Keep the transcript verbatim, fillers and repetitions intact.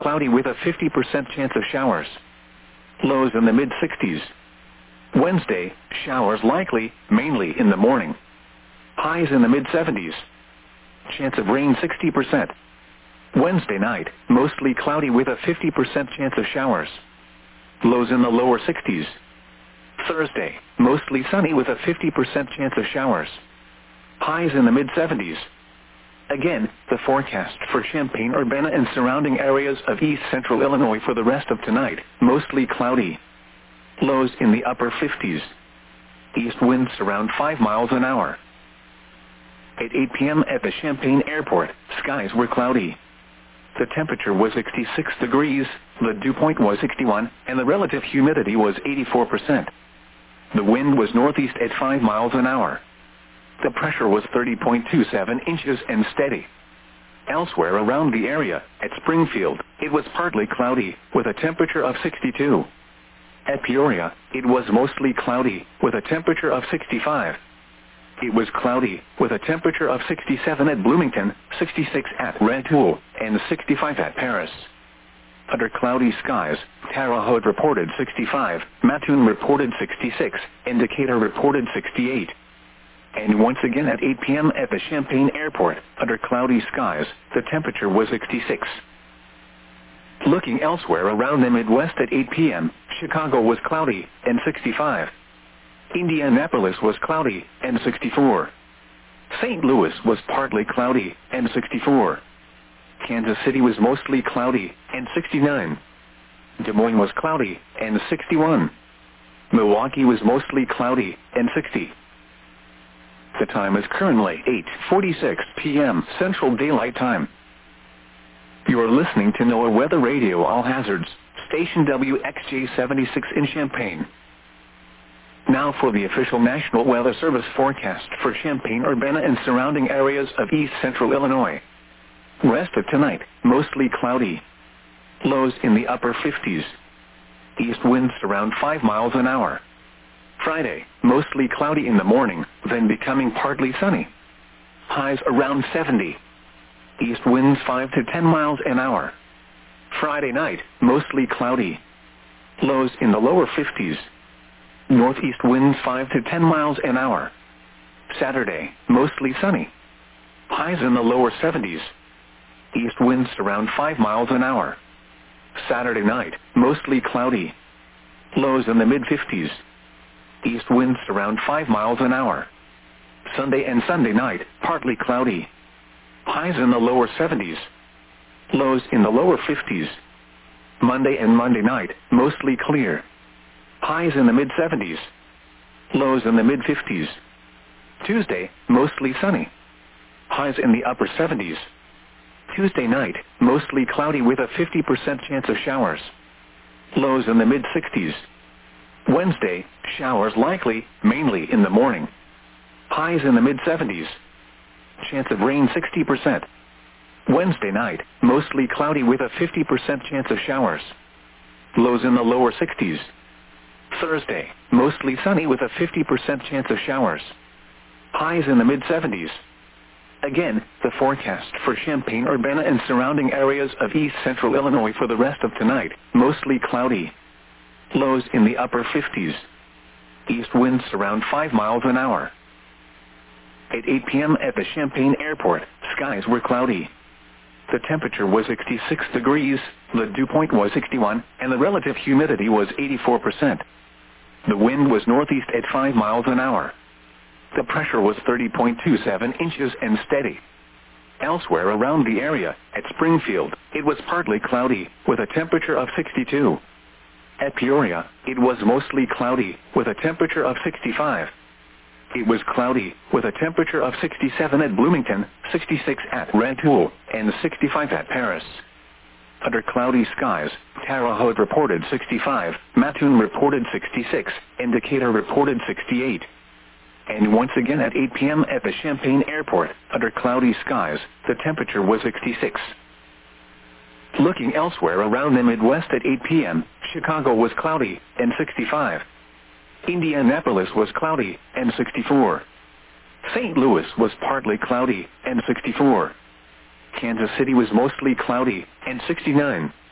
cloudy with a fifty percent chance of showers. Lows in the mid sixties. Wednesday, showers likely, mainly in the morning. Highs in the mid seventies. Chance of rain sixty percent. Wednesday night, mostly cloudy with a fifty percent chance of showers. Lows in the lower sixties. Thursday, mostly sunny with a fifty percent chance of showers. Highs in the mid seventies. Again, the forecast for Champaign-Urbana and surrounding areas of east central Illinois for the rest of tonight, mostly cloudy. Lows in the upper fifties. East winds around five miles an hour. At eight p m at the Champaign Airport, skies were cloudy. The temperature was sixty-six degrees, the dew point was sixty-one, and the relative humidity was eighty-four percent. The wind was northeast at five miles an hour. The pressure was thirty point two seven inches and steady. Elsewhere around the area, at Springfield, it was partly cloudy, with a temperature of sixty-two. At Peoria, it was mostly cloudy, with a temperature of sixty-five. It was cloudy, with a temperature of sixty-seven at Bloomington, sixty-six at Rantoul, and sixty-five at Paris. Under cloudy skies, Terre Haute reported sixty-five, Mattoon reported sixty-six, and Decatur reported sixty-eight. And once again at eight p m at the Champaign Airport, under cloudy skies, the temperature was sixty-six. Looking elsewhere around the Midwest at eight p m, Chicago was cloudy, and sixty-five. Indianapolis was cloudy, and sixty-four. Saint Louis was partly cloudy, and sixty-four. Kansas City was mostly cloudy, and sixty-nine. Des Moines was cloudy, and sixty-one. Milwaukee was mostly cloudy, and sixty. The time is currently eight forty-six p m Central Daylight Time. You are listening to NOAA Weather Radio All Hazards, station W X J seventy-six in Champaign. Now for the official National Weather Service forecast for Champaign-Urbana and surrounding areas of east central Illinois. Rest of tonight, mostly cloudy. Lows in the upper fifties. East winds around five miles an hour. Friday, mostly cloudy in the morning, then becoming partly sunny. Highs around seventy. East winds five to ten miles an hour. Friday night, mostly cloudy. Lows in the lower fifties. Northeast winds five to ten miles an hour. Saturday, mostly sunny. Highs in the lower seventies. East winds around five miles an hour. Saturday night, mostly cloudy. Lows in the mid fifties. East winds around five miles an hour. Sunday and Sunday night, partly cloudy. Highs in the lower seventies. Lows in the lower fifties. Monday and Monday night, mostly clear. Highs in the mid seventies. Lows in the mid fifties. Tuesday, mostly sunny. Highs in the upper seventies. Tuesday night, mostly cloudy with a fifty percent chance of showers. Lows in the mid sixties. Wednesday, showers likely, mainly in the morning. Highs in the mid seventies. Chance of rain sixty percent. Wednesday night, mostly cloudy with a fifty percent chance of showers. Lows in the lower sixties. Thursday, mostly sunny with a fifty percent chance of showers. Highs in the mid seventies. Again, the forecast for Champaign-Urbana and surrounding areas of east central Illinois for the rest of tonight, mostly cloudy. Lows in the upper fifties. East winds around five miles an hour. At eight p m at the Champaign Airport, skies were cloudy. The temperature was sixty-six degrees, the dew point was sixty-one, and the relative humidity was eighty-four percent. The wind was northeast at five miles an hour. The pressure was thirty point two seven inches and steady. Elsewhere around the area, at Springfield, it was partly cloudy, with a temperature of sixty-two. At Peoria, it was mostly cloudy, with a temperature of sixty-five. It was cloudy, with a temperature of sixty-seven at Bloomington, sixty-six at Rantoul, and sixty-five at Paris. Under cloudy skies, Terre Haute reported sixty-five, Mattoon reported sixty-six, and Decatur reported sixty-eight. And once again at eight p m at the Champaign Airport, under cloudy skies, the temperature was sixty-six. Looking elsewhere around the Midwest at eight p m, Chicago was cloudy, and sixty-five. Indianapolis was cloudy, and sixty-four. Saint Louis was partly cloudy, and sixty-four. Kansas City was mostly cloudy, and sixty-nine.